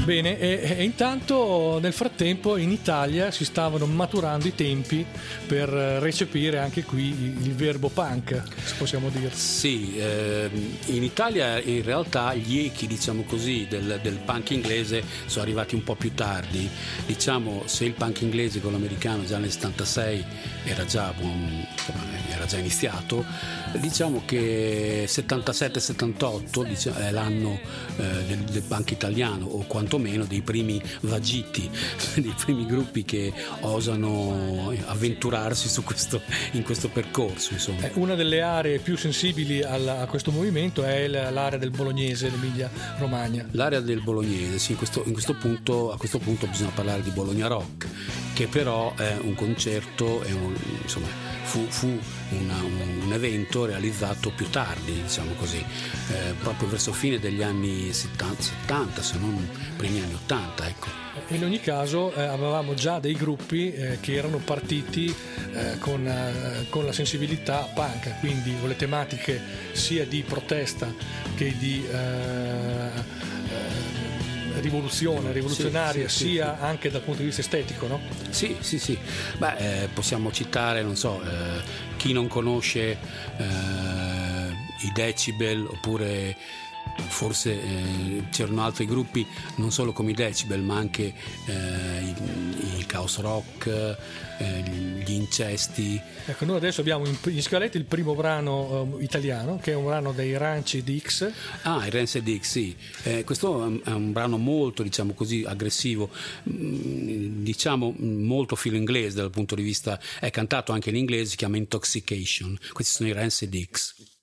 Bene, e intanto nel frattempo in Italia si stavano maturando i tempi per recepire anche qui il verbo punk, se possiamo dire. Sì, in Italia in realtà gli echi, diciamo così, del punk inglese sono arrivati un po' più tardi. Diciamo, se il punk inglese, quello americano, già nel 76 era già iniziato, diciamo che 77-78 è l'anno del punk italiano, o quantomeno dei primi vagiti, dei primi gruppi che osano avventurarsi in questo percorso, insomma. Una delle aree più sensibili a questo movimento è l'area del Bolognese, l'Emilia Romagna. L'area del Bolognese, sì, a questo punto bisogna parlare di Bologna Rock, che però è un concerto, fu un evento realizzato più tardi, diciamo così, proprio verso fine degli anni 70, se non primi anni 80, ecco. In ogni caso avevamo già dei gruppi che erano partiti con la sensibilità punk, quindi con le tematiche sia di protesta che di rivoluzionaria, sì, sia anche dal punto di vista estetico, no? Sì. Beh, possiamo citare, non so, chi non conosce i Decibel, oppure forse c'erano altri gruppi non solo come i Decibel, ma anche il Chaos Rock, gli Incesti. Ecco, noi adesso abbiamo in scaletta il primo brano italiano, che è un brano dei Rancid X. I Rancid X, sì. Questo è un brano molto, diciamo così, aggressivo, diciamo molto filo inglese dal punto di vista, è cantato anche in inglese, si chiama Intoxication. Questi sono i Rancid X.